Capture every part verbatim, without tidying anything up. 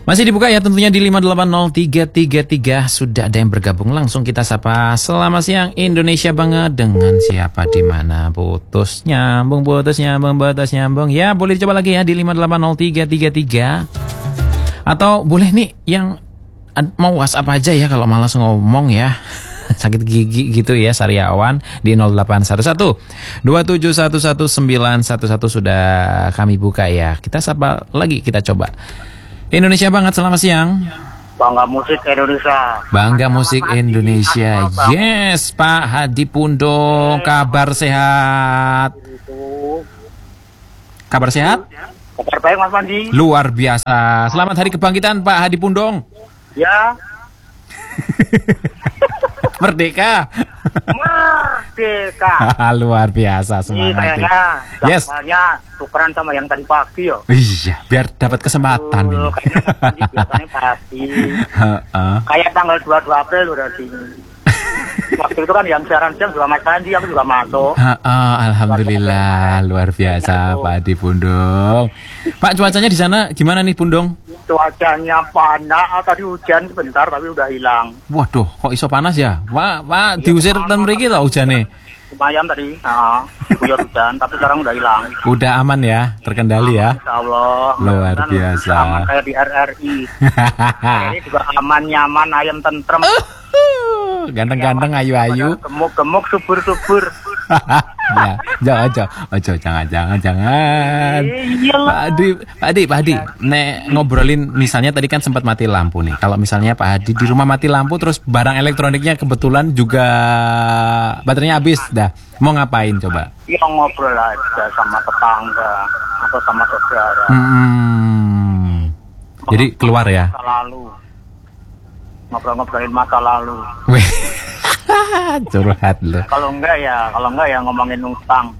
Masih dibuka ya tentunya di lima delapan nol tiga tiga tiga. Sudah ada yang bergabung, langsung kita sapa. Selamat siang Indonesia banget. Dengan siapa di mana? Putus nyambung, putus nyambung, putus nyambung. Ya boleh dicoba lagi ya di lima delapan nol tiga tiga tiga. Atau boleh nih yang mau WhatsApp aja ya kalau malas ngomong ya. Sakit gigi gitu ya Sariawan di nol delapan satu satu dua tujuh satu satu sembilan satu satu sudah kami buka ya. Kita sapa lagi, kita coba. Indonesia banget, selamat siang. Bangga Musik Indonesia. Bangga Musik Indonesia. Yes, Pak Hadi Pundong, kabar sehat. Kabar sehat? Kabar baik Mas Mandi. Luar biasa. Selamat hari kebangkitan Pak Hadi Pundong. Ya. Merdeka. Merdeka. Luar biasa Ini semangat. kayaknya Yes. jamnya tukeran sama yang tadi pagi ya. Iya, biar dapat kesempatan Uh, ini. kayaknya Mas Mandi biasanya pagi. Heeh. Kayak tanggal dua puluh dua April udah di. Waktu itu kan yang siaran siang juga Mas Mandi, aku juga masuk. Heeh, alhamdulillah luar biasa Pak Hadi Pundong. Pak, cuacanya di sana gimana nih Pundong? Cuacanya panas, tadi hujan sebentar tapi udah hilang. Waduh, kok iso panas ya? Pak, Pak diusir ten mriki ta hujane? Lumayan tadi, heeh, diguyur hujan, tapi sekarang udah hilang. Udah aman ya, terkendali ya. Insya Allah. Luar Dan biasa. Aman kayak di R R I. Ini juga aman, nyaman, ayam tentrem. Ganteng-ganteng, ayu-ayu. Gemuk-gemuk, subur-subur. Ya, jangan, jangan, ojo, jangan, jangan, jangan. Iyalah. Pak Hadi, Pak Hadi, Pak Hadi, nek ngobrolin misalnya tadi kan sempat mati lampu nih. Kalau misalnya Pak Hadi di rumah mati lampu, terus barang elektroniknya kebetulan juga baterainya habis, dah. Mau ngapain coba? Ya ngobrol aja sama tetangga atau sama saudara. Hmm. Jadi keluar ya? Masa lalu. Ngobrol-ngobrolin masa lalu. Wih, curhat loh. Kalau enggak ya, kalau enggak ya ngomongin utang.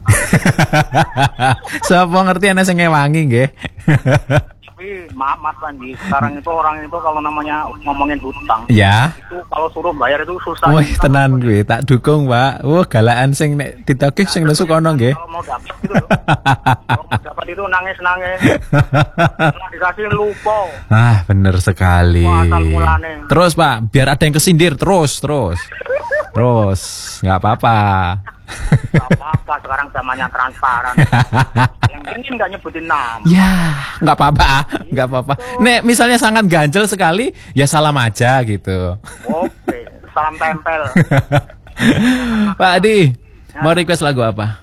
Siapa ngerti ana sing ngewangi nggih. Tapi maaf Mas Pandi, sekarang itu orang itu kalau namanya ngomongin hutang, Ya. itu kalau suruh bayar itu susah. Wih, tenan gue, tak dukung, Pak. Wah, galaan sing nek ditagih sing nesu kono nggih. Kalau mau dapat gitu loh. Kalau mau dapat itu nangis-nangis. Kalau dikasih lupa. Ah, bener sekali. Wah, asal mulane. Terus, Pak, biar ada yang kesindir terus, terus. Terus, nggak apa-apa. Gak apa-apa, sekarang zamannya transparan. Yang ingin nggak nyebutin nama. Ya, nggak apa-apa, nggak apa-apa. Nek misalnya sangat ganjel sekali, ya salam aja gitu. Oke, salam tempel. Pak Adi, mau request lagu apa?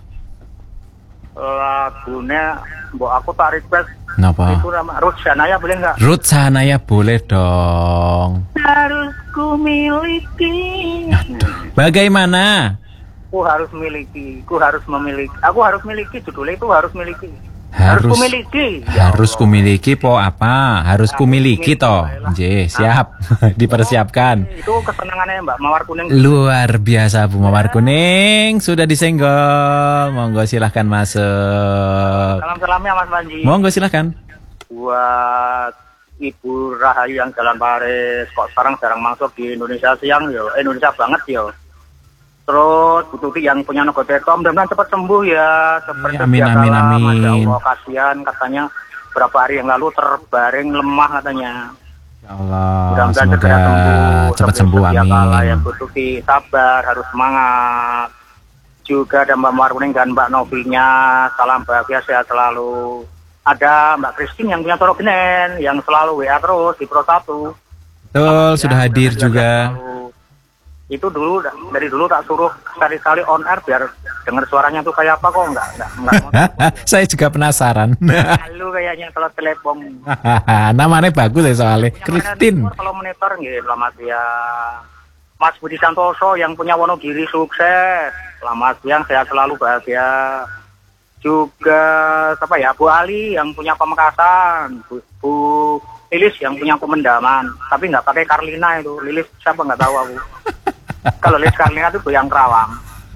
Lagunya, mbok aku tak request. Kenapa? Itu nama Ruth Sanaya boleh nggak? Ruth Sanaya boleh dong. Harus ku miliki. Bagaimana? Ku harus miliki, ku harus memiliki. Aku harus miliki, judulnya itu harus miliki. Harus kumiliki. Harus kumiliki po apa? Harus kumiliki toh. Nggih, siap. Dipersiapkan. Itu kesenangannya Mbak Mawar Kuning. Luar biasa Bu Mawar Kuning sudah disenggol. Monggo silahkan masuk. Salam-salamnya Mas Panji. Monggo silahkan. Buat Ibu Rahayu yang Jalan Paris, kok sekarang jarang masuk di Indonesia siang yo, Indonesia banget yo. Terus Bu Tuti yang punya Nogo Tekom, mudah-mudahan cepat sembuh ya. Seperti Amin, biasa amin, lah, amin. Masya Allah, kasihan katanya berapa hari yang lalu terbaring lemah katanya. Ya Allah, Mudah-mudahan semoga segera sembuh. cepat Seperti sembuh, sedia kala amin. ya Bu Tuti, sabar, harus semangat. Juga ada Mbak Mawar Kuning dan Mbak Novinya, salam bahagia sehat selalu. Ada Mbak Christine yang punya Toro Genen, yang selalu W A terus di Pro satu. Betul, sudah Ya, hadir mudah-mudahan juga. selalu. Itu dulu, dari dulu tak suruh sekali-kali on air biar dengar suaranya tuh kayak apa kok enggak. enggak, enggak Saya juga penasaran. Lalu kayaknya kalau telepon. Namanya bagus ya soalnya. Christine. Kalau monitor nggih, selamat siang. Mas Budi Santoso yang punya Wonogiri sukses. Selamat siang, sehat selalu, bahagia. Juga siapa ya, Bu Ali yang punya Pamekasan, Bu, Bu Lilis yang punya Kumendaman, tapi nggak pakai Karlina itu. Lilis siapa nggak tahu aku. Kalau Lilis Karlina itu yang Kerawang.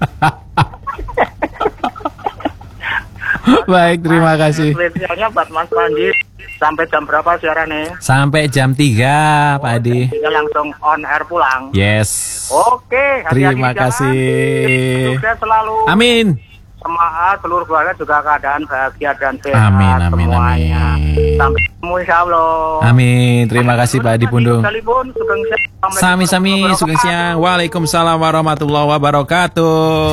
Baik, terima kasih. Spesialnya buat Mas Panji. Sampai jam berapa siarannya? Sampai jam tiga, Pak Adi. Kita langsung on air pulang. Yes. Oke, hati-hati Terima di jalan. kasih. Sukses selalu. Amin. Semangat seluruh keluarga juga keadaan bahagia dan sehat Amin, amin, semuanya. amin. Sampai ketemu insya Allah. Amin. Terima kasih Pak Adi Pundung. Sekalipun, sugeng siang. Assalamualaikum Sami-sami, warahmatullahi sugeng siang. wabarakatuh. Waalaikumsalam warahmatullahi wabarakatuh.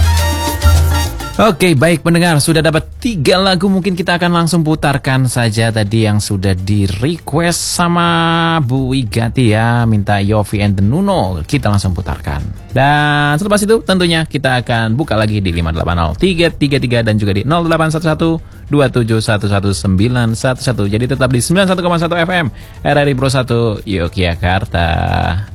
Oke, baik pendengar, sudah dapat tiga lagu, mungkin kita akan langsung putarkan saja tadi yang sudah di request sama Bu Wigati ya, minta Yofi and the Nuno, kita langsung putarkan. Dan selepas itu tentunya kita akan buka lagi di lima delapan nol tiga tiga tiga dan juga di nol delapan satu satu dua tujuh satu satu sembilan satu satu. Jadi tetap di sembilan puluh satu koma satu F M R R I Pro satu Yogyakarta.